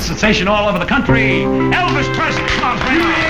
sensation all over the country. Elvis Presley. Come on, bring it on.